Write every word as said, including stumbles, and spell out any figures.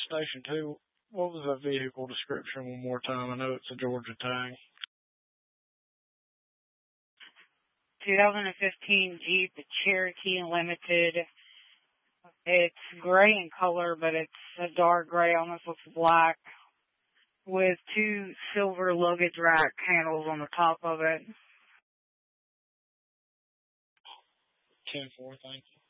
Station two, what was the vehicle description one more time? I know it's a Georgia tag. twenty fifteen Jeep Cherokee Limited. It's gray in color, but it's a dark gray, almost looks black, with two silver luggage rack handles on the top of it. ten four, thank you.